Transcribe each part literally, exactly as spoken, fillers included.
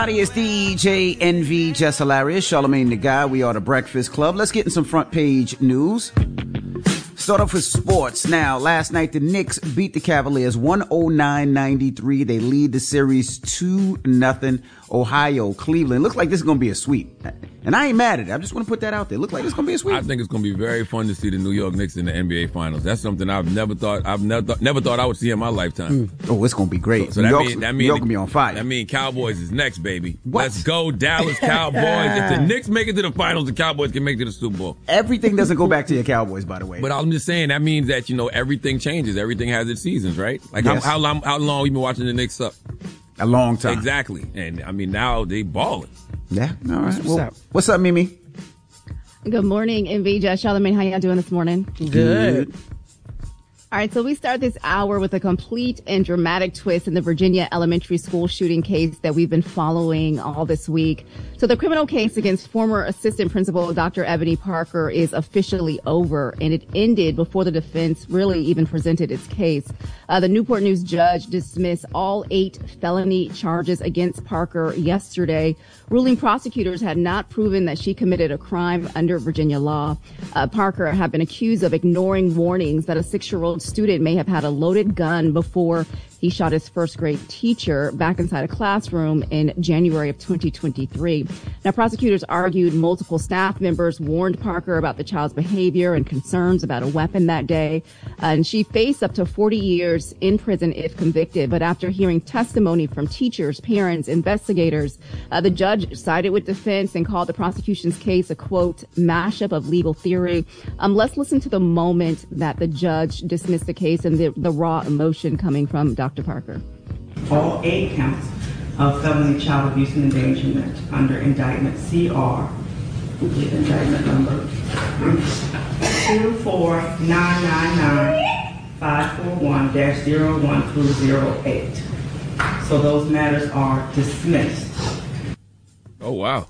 It's D J N V, Jess Hilarious, Charlamagne the Guy. We are the Breakfast Club. Let's get in some front page news. Start off with sports. Now, last night the Knicks beat the Cavaliers one oh nine ninety-three. They lead the series two nothing. Ohio, Cleveland. Looks like this is going to be a sweep. And I ain't mad at it. I just want to put that out there. Look like it's going to be a sweep. I think it's going to be very fun to see the New York Knicks in the N B A Finals. That's something I've never thought I've never thought, never thought I would see in my lifetime. Mm. Oh, it's going to be great. So, so New that York's, mean that New mean York will be on fire. That means Cowboys is next, baby. What? Let's go, Dallas Cowboys. If the Knicks make it to the finals, the Cowboys can make it to the Super Bowl. Everything doesn't go back to your Cowboys, by the way. But I'm just saying that means that, you know, everything changes. Everything has its seasons, right? Like yes. how, how long how long you been watching the Knicks up? A long time. Exactly. And I mean now they balling. Yeah. All right. What's well, up? What's up, Mimi? Good morning, M V, Jess, Charlamagne. How y'all doing this morning? Good. All right, so we start this hour with a complete and dramatic twist in the Virginia elementary school shooting case that we've been following all this week. So the criminal case against former assistant principal Doctor Ebony Parker is officially over, and it ended before the defense really even presented its case. Uh, the Newport News judge dismissed all eight felony charges against Parker yesterday, ruling prosecutors had not proven that she committed a crime under Virginia law. Uh, Parker had been accused of ignoring warnings that a six-year-old student may have had a loaded gun before he shot his first grade teacher back inside a classroom in January of twenty twenty-three. Now, prosecutors argued multiple staff members warned Parker about the child's behavior and concerns about a weapon that day. Uh, and she faced up to forty years in prison if convicted. But after hearing testimony from teachers, parents, investigators, uh, the judge sided with defense and called the prosecution's case a, quote, mashup of legal theory. Um, let's listen to the moment that the judge dismissed the case and the, the raw emotion coming from Doctor Parker. All eight counts of felony child abuse and endangerment under indictment C R, the indictment number two four nine nine nine five four one dash zero one through zero eight. So those matters are dismissed. Oh, wow.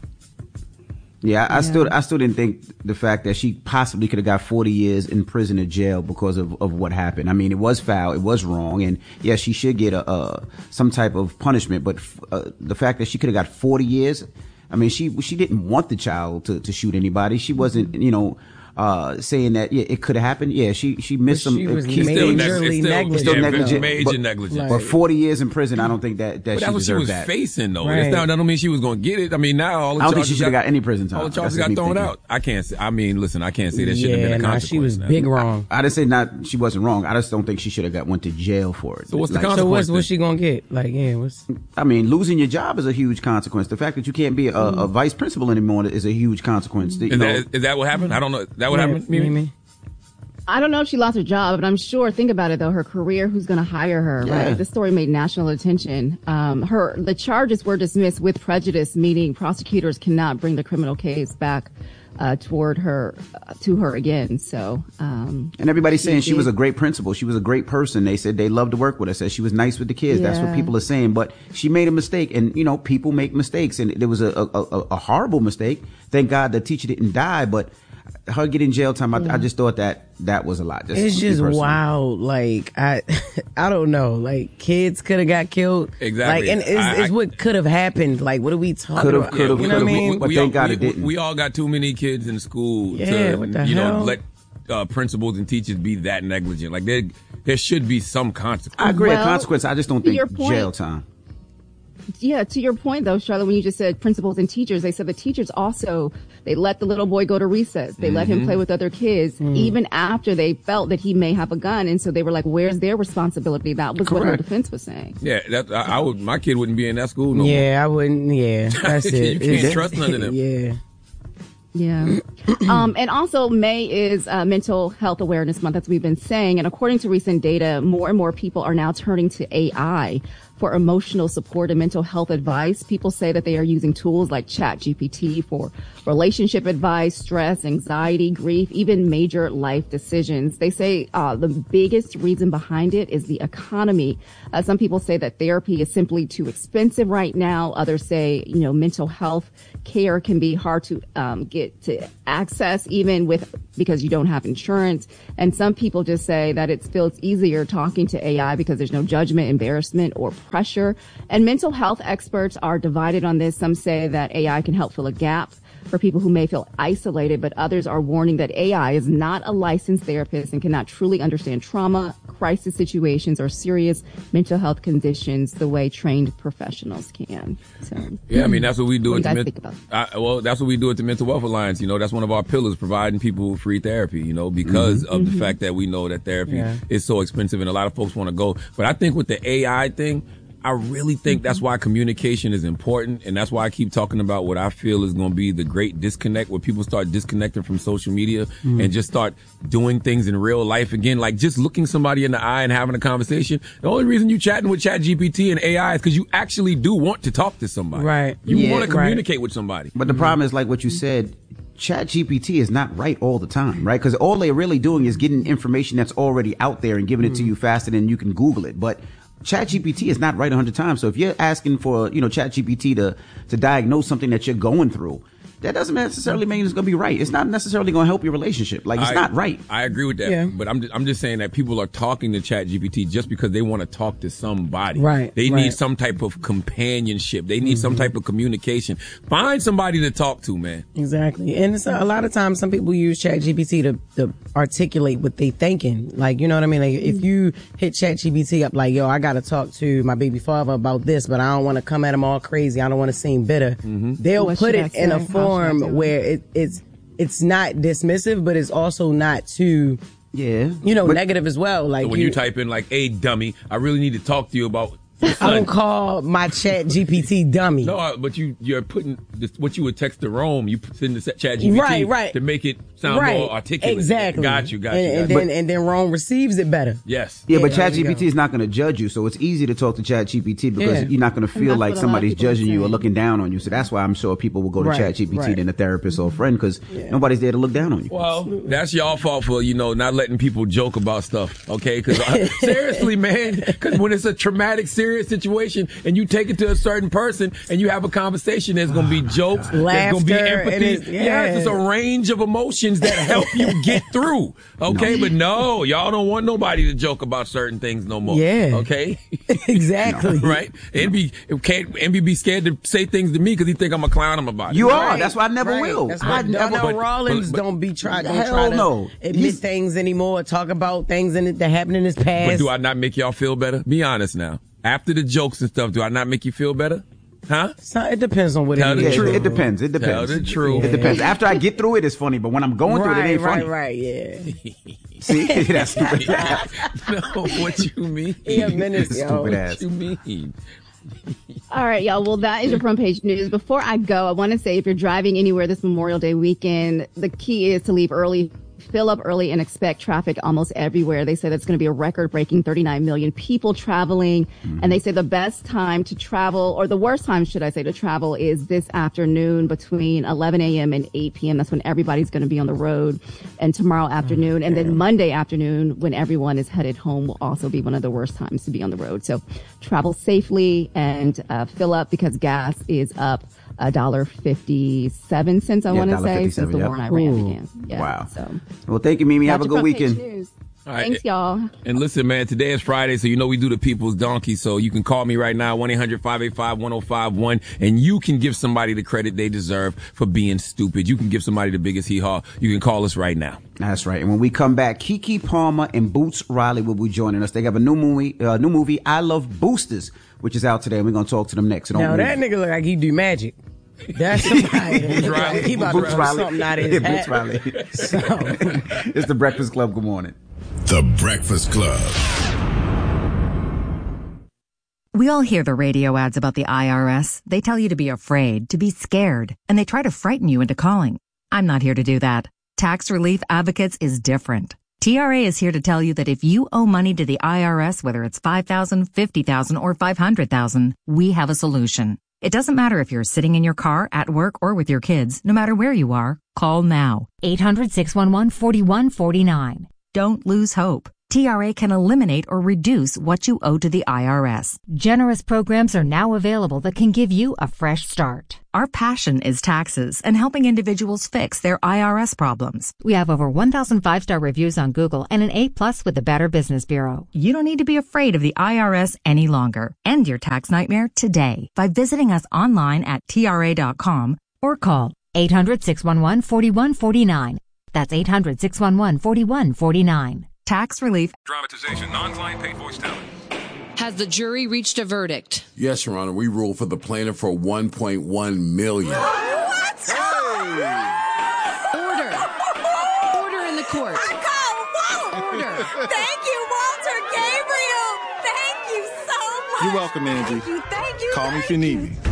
Yeah, I, I Yeah. still, I still didn't think the fact that she possibly could have got forty years in prison or jail because of, of what happened. I mean, it was foul, it was wrong, and yeah, she should get a, uh, some type of punishment. But uh, the fact that she could have got forty years, I mean, she she didn't want the child to, to shoot anybody. She wasn't, you know, uh, saying that yeah, it could have happened. Yeah, she she missed But some she was key majorly things. It's still, negligent. still Still yeah, negligent, major but- negligence. But forty years in prison, I don't think that that But she that's what she deserved was that. facing, though. Right. That's not, that don't mean she was going to get it. I mean, now all the I don't think she charges should have got any prison time. All the charges That's got just me thrown thinking. out. I can't say, I mean, listen, I can't say that shouldn't Yeah, have been a nah, consequence. she was now. big wrong. I didn't say not she wasn't wrong. I just don't think she should have got went to jail for it. So what's the Like, consequence? So what's then? what's she gonna get? Like, yeah, what's I mean, losing your job is a huge consequence. The fact that you can't be a, a vice principal anymore is a huge consequence. You Is know, that, is that what happened? I don't know. Is that what happened? Mimi? Mimi? I don't know if she lost her job, but I'm sure, think about it though, her career, who's going to hire her, Yeah. right? This story made national attention. Um, her, the charges were dismissed with prejudice, meaning prosecutors cannot bring the criminal case back, uh, toward her, uh, to her again. So, um. and everybody's saying she did- was a great principal. She was a great person. They said they loved to work with her. Said she was nice with the kids. That's what Yeah. people are saying. But she made a mistake, and you know, people make mistakes, and there was a a, a, a horrible mistake. Thank God the teacher didn't die, but her getting jail time, I, I just thought that that was a lot. Just It's me just personally. wild. Like I, I don't know. Like kids could have got killed. Exactly. Like, and it's, I- it's I- what could have happened. Like, what are we talking Could've, about? could've, you know what I could've. mean? But we thank all, God we, it didn't. We all got too many kids in school Yeah, to, what the you know, hell? let uh, principals and teachers be that negligent. Like there, there should be some consequence. I agree. a Well, consequence. I just don't to your think point- jail time. Yeah, to your point though, Charlotte, when you just said principals and teachers, they said the teachers also, they let the little boy go to recess. They let him play with other kids, even after they felt that he may have a gun. And so they were like, where's their responsibility? That was what her Correct. defense was saying. Yeah, that I, I would. My kid wouldn't be in that school no more. Yeah, I wouldn't. Yeah, that's You it. can't It's- trust none of them. Yeah. Yeah. um, and also May is uh, Mental Health Awareness Month, as we've been saying. And according to recent data, more and more people are now turning to A I for emotional support and mental health advice. People say that they are using tools like ChatGPT for relationship advice, stress, anxiety, grief, even major life decisions. They say uh, the biggest reason behind it is the economy. Uh, some people say that therapy is simply too expensive right now. Others say, you know, mental health care can be hard to um, get to access, even with because you don't have insurance. And some people just say that it feels easier talking to A I because there's no judgment, embarrassment, or pressure. And mental health experts are divided on this. Some say that A I can help fill a gap for people who may feel isolated, but others are warning that A I is not a licensed therapist and cannot truly understand trauma, crisis situations, or serious mental health conditions the way trained professionals can. So, yeah, I mean, that's what we do what at do you the guys Men- think about? I, well, that's what we do at the Mental Wealth Alliance. You know, that's one of our pillars, providing people free therapy, you know, because Mm-hmm. of Mm-hmm. the fact that we know that therapy Yeah. is so expensive and a lot of folks want to go. But I think with the A I thing, I really think that's why communication is important, and that's why I keep talking about what I feel is going to be the great disconnect, where people start disconnecting from social media Mm-hmm. and just start doing things in real life again, like just looking somebody in the eye and having a conversation. The only reason you chatting with ChatGPT and A I is because you actually do want to talk to somebody. Right. You Yeah, want to right. communicate with somebody. But the problem is, like what you said, ChatGPT is not right all the time, right? Because all they're really doing is getting information that's already out there and giving it to you faster than you can Google it. But ChatGPT is not right a hundred times. So if you're asking for, you know, ChatGPT to to diagnose something that you're going through, that doesn't necessarily mean it's going to be right. It's not necessarily going to help your relationship. Like, it's I- not right. I agree with that. Yeah. But I'm just, I'm just saying that people are talking to ChatGPT just because they want to talk to somebody. Right, They right. need some type of companionship. They need some type of communication. Find somebody to talk to, man. Exactly. And it's a, a lot of times some people use ChatGPT to, to articulate what they thinking. Like, you know what I mean? Like, if you hit ChatGPT up like, yo, I got to talk to my baby father about this, but I don't want to come at him all crazy. I don't want to seem bitter. They'll What put should I it in say? a How should I form do it? where it, it's, it's not dismissive, but it's also not too, Yeah. you know, But- negative as well. Like, When you type in like, hey, dummy, I really need to talk to you about I son. don't call my Chat G P T dummy. No, uh, but you, you're putting this, what you would text to Rome, you put in the Chat G P T Right, right. to make it sound right. more articulate. Exactly. Got you, got and, you. And got then, you. and then Rome receives it better. Yes. Yeah, but Yeah, there you ChatGPT go. is not going to judge you, so it's easy to talk to ChatGPT because Yeah. you're not going to feel that's like what a lot of somebody's people are judging you or saying. looking down on you. So that's why I'm sure people will go to Right, ChatGPT right. than a therapist or a friend because nobody's there to look down on you. Well, that's y'all fault for, you know, not letting people joke about stuff, okay? Because seriously, man, because when it's a traumatic, serious situation and you take it to a certain person and you have a conversation, there's going to be jokes, there's going to be Laughter, and empathy. it's- Yes, yeah. it's a range of emotions that help you get through, okay? But no, y'all don't want nobody to joke about certain things no more, Yeah. okay? Exactly. Right? Envy can't Envy be scared to say things to me because he think I'm a clown him about it. You are. Right, That's why I never right. will. That's I why never. Darnell but- Rollins but- but- don't be try, don't Hell try to no. admit He's- things anymore. Talk about things in it that happened in his past. But do I not make y'all feel better? Be honest now. After the jokes and stuff, do I not make you feel better? Huh? So it depends on what Tell it the Yeah, is. it, truth. it depends. It depends. Tell the truth. It depends. After I get through it, it's funny. But when I'm going through it, it Right, ain't right, funny. right. Yeah. See, that's stupid. No, what you mean? He a menace, yo. Stupid What ass. you mean? All right, y'all. Well, that is your front page news. Before I go, I want to say if you're driving anywhere this Memorial Day weekend, the key is to leave early, fill up early, and expect traffic almost everywhere. They say that's going to be a record-breaking thirty-nine million people traveling. Mm-hmm. And they say the best time to travel, or the worst time, should I say, to travel is this afternoon between eleven a.m. and eight p.m. That's when everybody's going to be on the road. And tomorrow afternoon, and then Monday afternoon, when everyone is headed home, will also be one of the worst times to be on the road. So travel safely and uh, fill up because gas is up a dollar fifty-seven cents. I Yeah, want to one dollar say fifty-seven, since the yep. war in Iran Ooh. began. Yeah, Wow. So Well, thank you, Mimi. Have that's a your good front page weekend. news. All right. Thanks, y'all. And listen, man, today is Friday, so you know we do the People's Donkey. So you can call me right now, one eight hundred five eight five one oh five one, and you can give somebody the credit they deserve for being stupid. You can give somebody the biggest hee-haw. You can call us right now. That's right. And when we come back, Kiki Palmer and Boots Riley will be joining us. They have a new movie, uh, new movie, I Love Boosters, which is out today, and we're going to talk to them next. So don't Now move. that nigga look like he do magic. That's somebody. that look like he about to Boots run Riley. something out of his Yeah, hat. Boots Riley. So, It's the Breakfast Club. Good morning. The Breakfast Club. We all hear the radio ads about the I R S. They tell you to be afraid, to be scared, and they try to frighten you into calling. I'm not here to do that. Tax Relief Advocates is different. T R A is here to tell you that if you owe money to the I R S, whether it's five thousand dollars, fifty thousand dollars, or five hundred thousand dollars, we have a solution. It doesn't matter if you're sitting in your car, at work, or with your kids. No matter where you are, call now. eight hundred, six one one, four one four nine. Don't lose hope. T R A can eliminate or reduce what you owe to the I R S. Generous programs are now available that can give you a fresh start. Our passion is taxes and helping individuals fix their I R S problems. We have over one thousand five-star reviews on Google and an A plus with the Better Business Bureau. You don't need to be afraid of the I R S any longer. End your tax nightmare today by visiting us online at T R A dot com or call eight hundred, six one one, four one four nine. That's eight hundred, six one one, four one four nine. Tax relief. Dramatization, non-client paid voice talent. Has the jury reached a verdict? Yes, Your Honor. We ruled for the plaintiff for one point one million dollars. What? Hey! Order. Order in the court. I call Walt. Order. Thank you, Walter Gabriel. Thank you so much. You're welcome, Angie. Thank you. Thank you. Call thank me if you need me.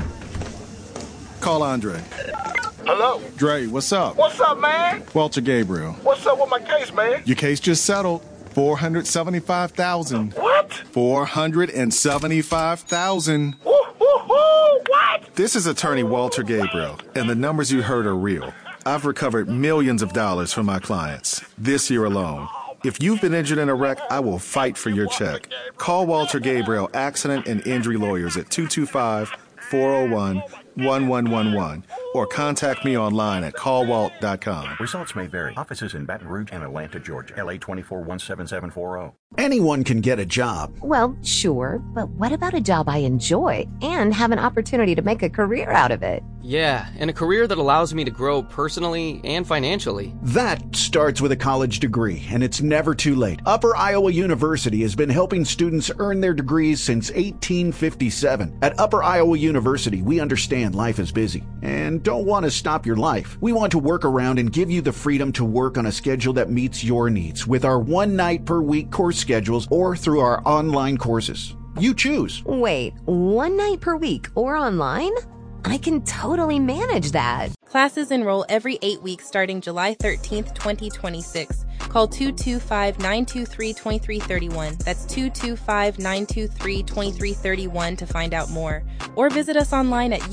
Call Andre. Hello? Dre, what's up? What's up, man? Walter Gabriel. What's up with my case, man? Your case just settled. four hundred seventy-five thousand dollars. What? four hundred seventy-five thousand dollars. Woo, woo, woo, what? This is attorney Walter Gabriel, and the numbers you heard are real. I've recovered millions of dollars from my clients this year alone. If you've been injured in a wreck, I will fight for your check. Call Walter Gabriel Accident and Injury Lawyers at two two five, four oh one, one one one one or contact me online at call walt dot com. Results may vary. Offices in Baton Rouge and Atlanta, Georgia. L A twenty-four one seven seven four zero. Anyone can get a job. Well, sure, but what about a job I enjoy and have an opportunity to make a career out of it? Yeah, and a career that allows me to grow personally and financially. That starts with a college degree, and it's never too late. Upper Iowa University has been helping students earn their degrees since eighteen fifty-seven. At Upper Iowa University, we understand life is busy and don't want to stop your life. We want to work around and give you the freedom to work on a schedule that meets your needs with our one night per week course schedules or through our online courses. You choose. Wait, one night per week or online? I can totally manage that. Classes enroll every eight weeks starting July thirteenth, twenty twenty-six. Call two two five, nine two three, two three three one. That's two two five, nine two three, two three three one to find out more. Or visit us online at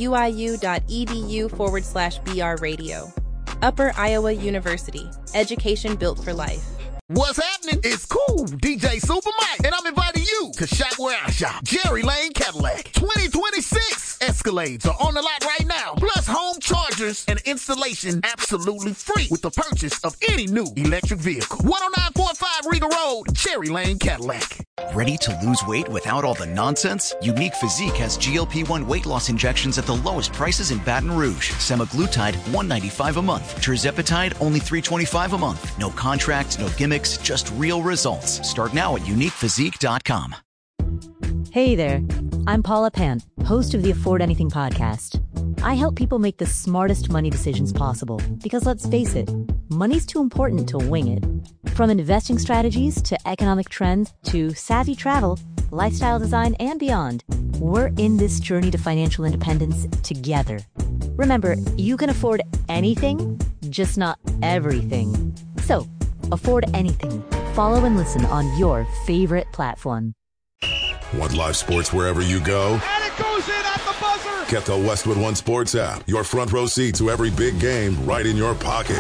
uiu.edu forward slash BR radio. Upper Iowa University. Education built for life. What's happening? It's cool. D J Super Mike, and I'm inviting you to shop where I shop. Jerry Lane Cadillac. twenty twenty-six Escalades are on the lot right now. Plus home chargers and installation absolutely free with the purchase of any new electric vehicle. one oh nine forty-five Regal Road, Jerry Lane Cadillac. Ready to lose weight without all the nonsense? Unique Physique has G L P one weight loss injections at the lowest prices in Baton Rouge. Semaglutide, one ninety-five a month. Tirzepatide, only three twenty-five a month. No contracts, no gimmicks, just real results. Start now at unique physique dot com. Hey there, I'm Paula Pant, host of the Afford Anything podcast. I help people make the smartest money decisions possible because, let's face it, money's too important to wing it. From investing strategies to economic trends to savvy travel, lifestyle design, and beyond, we're in this journey to financial independence together. Remember, you can afford anything, just not everything. So, afford anything. Follow and listen on your favorite platform. Want live sports wherever you go? And it goes in at the buzzer! Get the Westwood One Sports app. Your front row seat to every big game right in your pocket.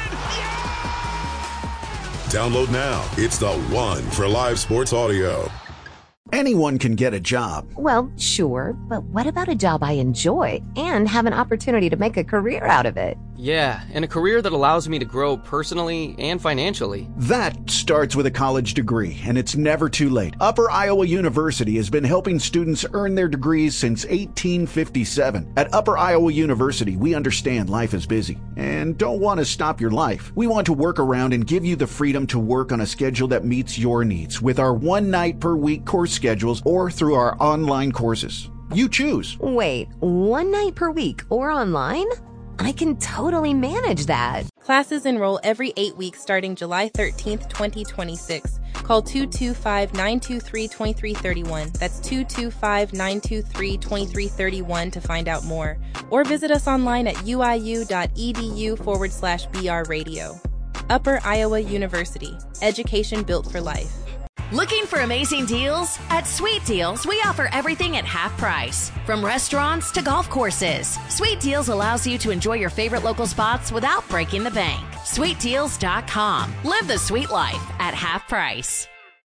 Download now. It's the one for live sports audio. Anyone can get a job. Well, sure, but what about a job I enjoy and have an opportunity to make a career out of it? Yeah, and a career that allows me to grow personally and financially. That starts with a college degree, and it's never too late. Upper Iowa University has been helping students earn their degrees since eighteen fifty-seven. At Upper Iowa University, we understand life is busy and don't want to stop your life. We want to work around and give you the freedom to work on a schedule that meets your needs with our one night per week course schedules or through our online courses. You choose. Wait, one night per week or online? I can totally manage that. Classes enroll every eight weeks starting July thirteenth, twenty twenty-six. Call two two five, nine two three, two three three one. That's two two five, nine two three, two three three one to find out more. Or visit us online at uiu.edu forward slash BR radio. Upper Iowa University. Education built for life. Looking for amazing deals? At Sweet Deals, we offer everything at half price. From restaurants to golf courses, Sweet Deals allows you to enjoy your favorite local spots without breaking the bank. sweet deals dot com. Live the sweet life at half price.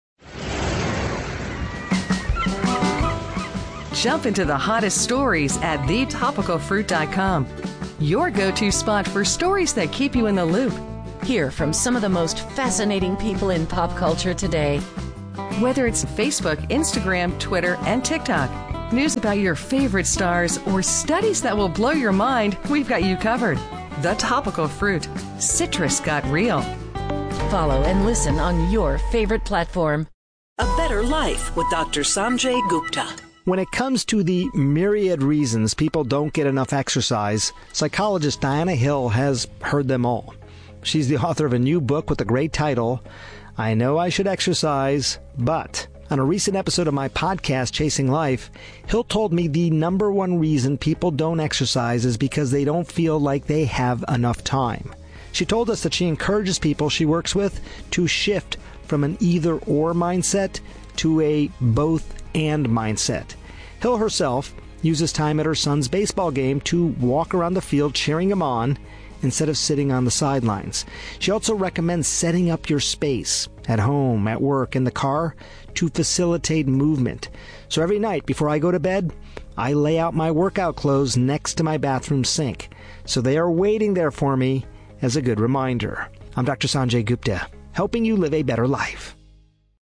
Jump into the hottest stories at the topical fruit dot com. Your go-to spot for stories that keep you in the loop. Hear from some of the most fascinating people in pop culture today. Whether it's Facebook, Instagram, Twitter, and TikTok, news about your favorite stars, or studies that will blow your mind, we've got you covered. The Topical Fruit. Citrus got real. Follow and listen on your favorite platform. A Better Life with Doctor Sanjay Gupta. When it comes to the myriad reasons people don't get enough exercise, psychologist Diana Hill has heard them all. She's the author of a new book with the great title, I Know I Should Exercise, But... On a recent episode of my podcast, Chasing Life, Hill told me the number one reason people don't exercise is because they don't feel like they have enough time. She told us that she encourages people she works with to shift from an either-or mindset to a both-and mindset. Hill herself uses time at her son's baseball game to walk around the field cheering him on instead of sitting on the sidelines. She also recommends setting up your space at home, at work, in the car to facilitate movement. So every night before I go to bed, I lay out my workout clothes next to my bathroom sink. So they are waiting there for me as a good reminder. I'm Doctor Sanjay Gupta, helping you live a better life.